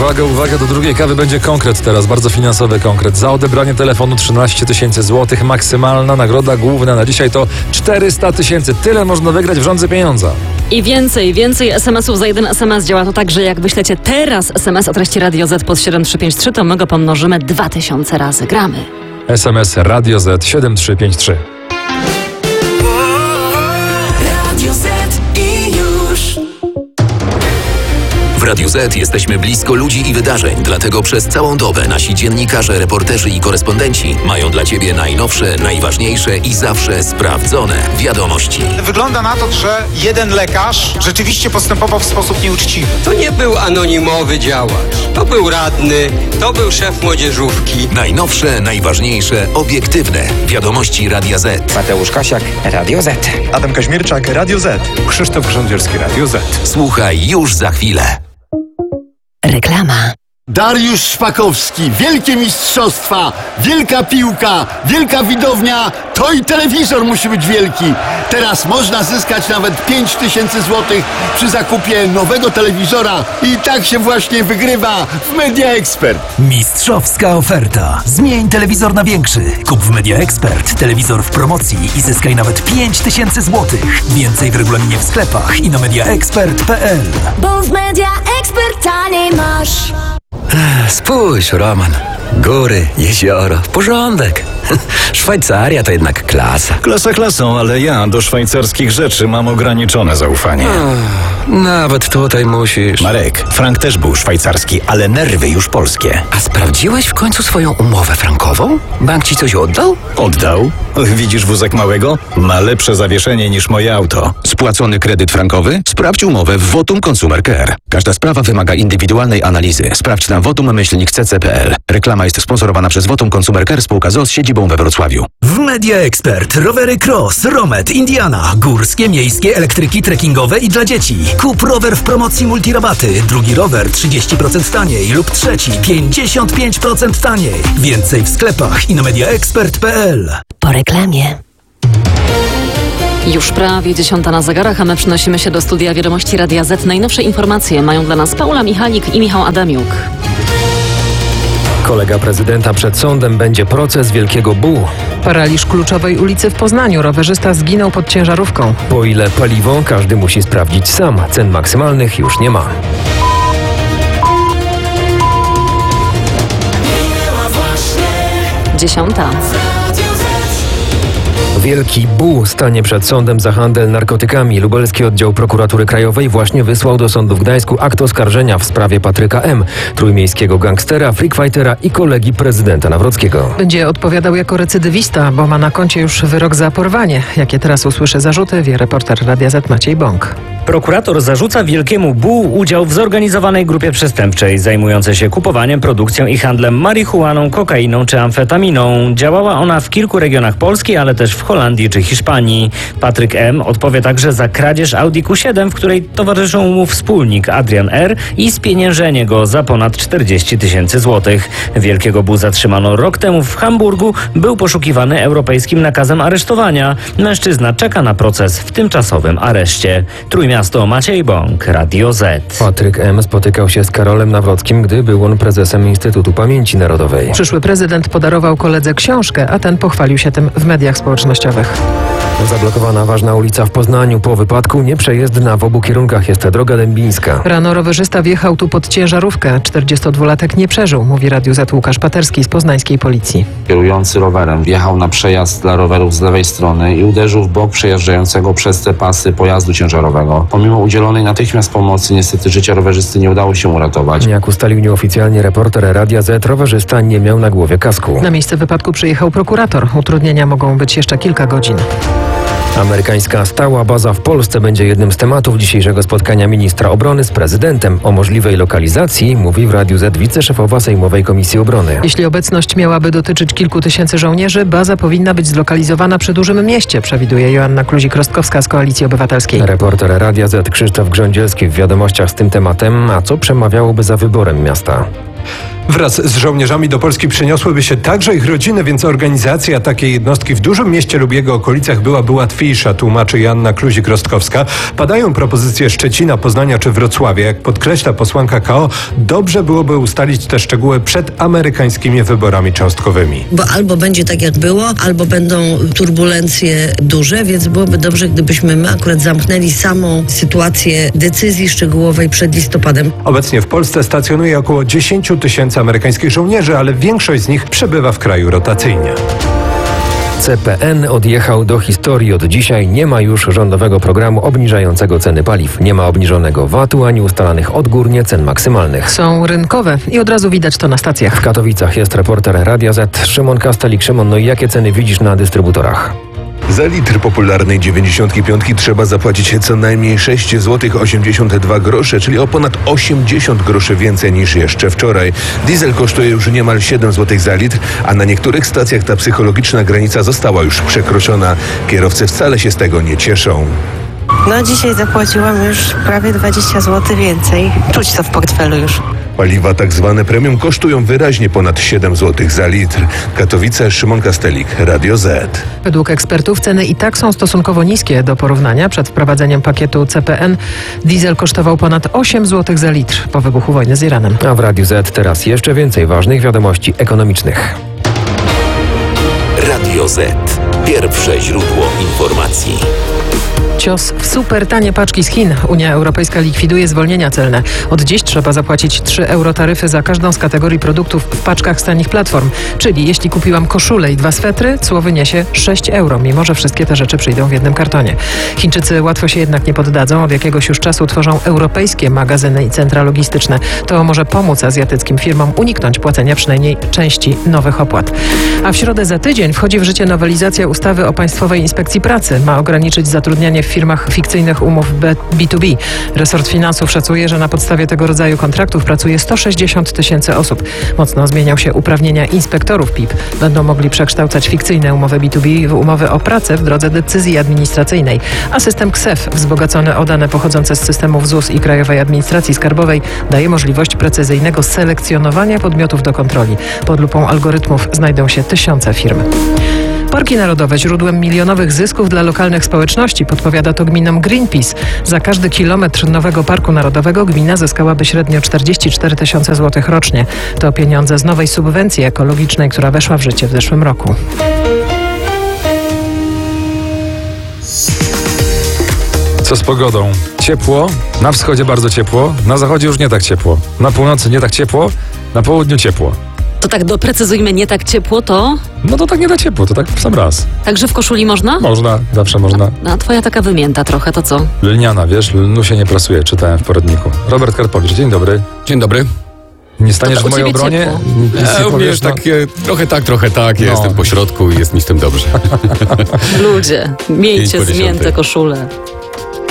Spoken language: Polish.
Uwaga, uwaga, do drugiej kawy będzie konkret teraz, bardzo finansowy konkret. Za odebranie telefonu 13 000 złotych, maksymalna nagroda główna na dzisiaj to 400 000. Tyle można wygrać w rządze pieniądza. I więcej SMS-ów za jeden SMS. Działa to tak, że jak wyślecie teraz SMS o treści Radio Z pod 7353, to my go pomnożymy 2000 razy. Gramy. SMS Radio Z 7353. Radio Z i już. W Radiu Z jesteśmy blisko ludzi i wydarzeń, dlatego przez całą dobę nasi dziennikarze, reporterzy i korespondenci mają dla Ciebie najnowsze, najważniejsze i zawsze sprawdzone wiadomości. Wygląda na to, że jeden lekarz rzeczywiście postępował w sposób nieuczciwy. To nie był anonimowy działacz, to był radny, to był szef młodzieżówki. Najnowsze, najważniejsze, obiektywne wiadomości Radia Z. Mateusz Kasiak, Radio Z. Adam Kaźmierczak, Radio Z. Krzysztof Grządzielski, Radio Z. Słuchaj już za chwilę. Reklama. Dariusz Szpakowski, wielkie mistrzostwa, wielka piłka, wielka widownia, to i telewizor musi być wielki. Teraz można zyskać nawet 5000 złotych przy zakupie nowego telewizora i tak się właśnie wygrywa w Media Expert. Mistrzowska oferta. Zmień telewizor na większy. Kup w Media Expert telewizor w promocji i zyskaj nawet 5000 złotych. Więcej w regulaminie w sklepach i na mediaexpert.pl. Bo w Media Expert taniej masz. Spójrz, Roman. Góry, jezioro, porządek. Szwajcaria to jednak klasa. Klasa klasą, ale ja do szwajcarskich rzeczy mam ograniczone zaufanie. Nawet tutaj musisz. Marek, frank też był szwajcarski, ale nerwy już polskie. A sprawdziłeś w końcu swoją umowę frankową? Bank ci coś oddał? Oddał? Widzisz wózek małego? Ma lepsze zawieszenie niż moje auto. Spłacony kredyt frankowy? Sprawdź umowę w Votum Consumer Care. Każda sprawa wymaga indywidualnej analizy. Sprawdź na votum-cc.pl. Reklama jest sponsorowana przez Votum Consumer Care, spółka z siedzibą we Wrocławiu. W Media Expert rowery Cross, Romet, Indiana, górskie, miejskie, elektryki, trekkingowe i dla dzieci. Kup rower w promocji multirabaty. Drugi rower 30% taniej lub trzeci 55% taniej. Więcej w sklepach i na mediaexpert.pl. Po reklamie. Już prawie 10 na zegarach, a my przenosimy się do studia Wiadomości Radia Z. Najnowsze informacje mają dla nas Paula Michalik i Michał Adamiuk. Kolega prezydenta przed sądem, będzie proces Wielkiego Bu. Paraliż kluczowej ulicy w Poznaniu. Rowerzysta zginął pod ciężarówką. Po ile paliwo, każdy musi sprawdzić sam. Cen maksymalnych już nie ma. Minęła właśnie 10. Wielki Bu stanie przed sądem za handel narkotykami. Lubelski Oddział Prokuratury Krajowej właśnie wysłał do sądu w Gdańsku akt oskarżenia w sprawie Patryka M., trójmiejskiego gangstera, freakfightera i kolegi prezydenta Nawrockiego. Będzie odpowiadał jako recydywista, bo ma na koncie już wyrok za porwanie. Jakie teraz usłyszy zarzuty, wie reporter Radia Z Maciej Bąk. Prokurator zarzuca Wielkiemu Bu udział w zorganizowanej grupie przestępczej zajmującej się kupowaniem, produkcją i handlem marihuaną, kokainą czy amfetaminą. Działała ona w kilku regionach Polski, ale też w Holandii czy Hiszpanii. Patryk M. odpowie także za kradzież Audi Q7, w której towarzyszył mu wspólnik Adrian R. i spieniężenie go za ponad 40 000 złotych. Wielkiego Bu zatrzymano rok temu w Hamburgu. Był poszukiwany europejskim nakazem aresztowania. Mężczyzna czeka na proces w tymczasowym areszcie. Trójmiasto, Maciej Bąk, Radio Z. Patryk M. spotykał się z Karolem Nawrockim, gdy był on prezesem Instytutu Pamięci Narodowej. Przyszły prezydent podarował koledze książkę, a ten pochwalił się tym w mediach społecznościowych. Zablokowana ważna ulica w Poznaniu. Po wypadku nieprzejezdna w obu kierunkach jest droga dębińska. Rano rowerzysta wjechał tu pod ciężarówkę. 42-latek nie przeżył, mówi Radiu Z Łukasz Paterski z poznańskiej policji. Kierujący rowerem wjechał na przejazd dla rowerów z lewej strony i uderzył w bok przejeżdżającego przez te pasy pojazdu ciężarowego. Pomimo udzielonej natychmiast pomocy, niestety życia rowerzysty nie udało się uratować. Jak ustalił nieoficjalnie reporter Radia Z, rowerzysta nie miał na głowie kasku. Na miejsce wypadku przyjechał prokurator. Utrudnienia mogą być jeszcze kilka godzin. Amerykańska stała baza w Polsce będzie jednym z tematów dzisiejszego spotkania ministra obrony z prezydentem. O możliwej lokalizacji mówi w Radiu Z wiceszefowa Sejmowej Komisji Obrony. Jeśli obecność miałaby dotyczyć kilku tysięcy żołnierzy, baza powinna być zlokalizowana przy dużym mieście, przewiduje Joanna Kluzik-Rostkowska z Koalicji Obywatelskiej. Reporter Radia Z Krzysztof Grządzielski w wiadomościach z tym tematem, a co przemawiałoby za wyborem miasta. Wraz z żołnierzami do Polski przeniosłyby się także ich rodziny, więc organizacja takiej jednostki w dużym mieście lub jego okolicach byłaby łatwiejsza, tłumaczy Joanna Kluzik-Rostkowska. Padają propozycje Szczecina, Poznania czy Wrocławia. Jak podkreśla posłanka KO, dobrze byłoby ustalić te szczegóły przed amerykańskimi wyborami cząstkowymi. Bo albo będzie tak jak było, albo będą turbulencje duże, więc byłoby dobrze, gdybyśmy my akurat zamknęli samą sytuację decyzji szczegółowej przed listopadem. Obecnie w Polsce stacjonuje około 10 000 amerykańskich żołnierzy, ale większość z nich przebywa w kraju rotacyjnie. CPN odjechał do historii. Od dzisiaj nie ma już rządowego programu obniżającego ceny paliw. Nie ma obniżonego VAT-u ani ustalanych odgórnie cen maksymalnych. Są rynkowe i od razu widać to na stacjach. W Katowicach jest reporter Radia Z Szymon Kastelik. Szymon, no i jakie ceny widzisz na dystrybutorach? Za litr popularnej 95 trzeba zapłacić co najmniej 6 zł 82 grosze, czyli o ponad 80 groszy więcej niż jeszcze wczoraj. Diesel kosztuje już niemal 7 zł za litr, a na niektórych stacjach ta psychologiczna granica została już przekroczona. Kierowcy wcale się z tego nie cieszą. No dzisiaj zapłaciłam już prawie 20 zł więcej. Czuć to w portfelu już. Paliwa tak zwane premium kosztują wyraźnie ponad 7 zł za litr. Katowice, Szymon Kastelik, Radio Z. Według ekspertów ceny i tak są stosunkowo niskie do porównania. Przed wprowadzeniem pakietu CPN diesel kosztował ponad 8 zł za litr po wybuchu wojny z Iranem. A w Radiu Z teraz jeszcze więcej ważnych wiadomości ekonomicznych. Radio Z. Pierwsze źródło informacji. Cios w super tanie paczki z Chin. Unia Europejska likwiduje zwolnienia celne. Od dziś trzeba zapłacić 3 euro taryfy za każdą z kategorii produktów w paczkach z tanich platform. Czyli jeśli kupiłam koszulę i 2 swetry, cło wyniesie 6 euro, mimo że wszystkie te rzeczy przyjdą w jednym kartonie. Chińczycy łatwo się jednak nie poddadzą. Od jakiegoś już czasu tworzą europejskie magazyny i centra logistyczne. To może pomóc azjatyckim firmom uniknąć płacenia przynajmniej części nowych opłat. A w środę za tydzień wchodzi w życie nowelizacja ustawy o Państwowej Inspekcji Pracy. Ma ograniczyć zatrudnianie w firmach fikcyjnych umów B2B. Resort Finansów szacuje, że na podstawie tego rodzaju kontraktów pracuje 160 000 osób. Mocno zmienią się uprawnienia inspektorów PIP. Będą mogli przekształcać fikcyjne umowy B2B w umowy o pracę w drodze decyzji administracyjnej. A system KSEF, wzbogacony o dane pochodzące z systemów ZUS i Krajowej Administracji Skarbowej, daje możliwość precyzyjnego selekcjonowania podmiotów do kontroli. Pod lupą algorytmów znajdą się tysiące firm. Parki narodowe źródłem milionowych zysków dla lokalnych społeczności, podpowiada to gminom Greenpeace. Za każdy kilometr nowego parku narodowego gmina zyskałaby średnio 44 000 złotych rocznie. To pieniądze z nowej subwencji ekologicznej, która weszła w życie w zeszłym roku. Co z pogodą? Ciepło, na wschodzie bardzo ciepło, na zachodzie już nie tak ciepło. Na północy nie tak ciepło, na południu ciepło. To tak doprecyzujmy, nie tak ciepło to? No to tak nie da ciepło, to tak w sam raz. Także w koszuli można? Można, zawsze można. A twoja taka wymięta trochę, to co? Lniana, wiesz, lnu się nie prasuje, czytałem w poradniku. Robert Karpowicz, dzień dobry. Dzień dobry. Nie staniesz w mojej obronie? Wiesz, tak, trochę tak. Ja jestem po środku i jest mi z tym dobrze. Ludzie, miejcie zmięte koszule.